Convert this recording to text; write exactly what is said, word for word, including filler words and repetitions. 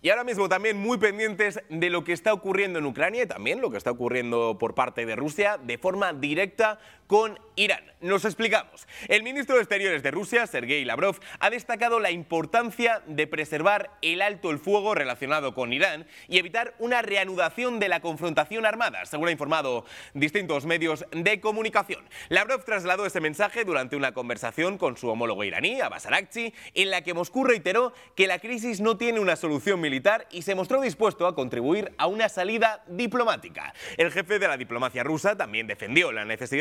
Y ahora mismo también muy pendientes de lo que está ocurriendo en Ucrania y también lo que está ocurriendo por parte de Rusia de forma directa con Irán. Nos explicamos. El ministro de Exteriores de Rusia, Sergei Lavrov, ha destacado la importancia de preservar el alto el fuego relacionado con Irán y evitar una reanudación de la confrontación armada, según ha informado distintos medios de comunicación. Lavrov trasladó ese mensaje durante una conversación con su homólogo iraní, Abbas Araghchi, en la que Moscú reiteró que la crisis no tiene una solución militar militar y se mostró dispuesto a contribuir a una salida diplomática. El jefe de la diplomacia rusa también defendió la necesidad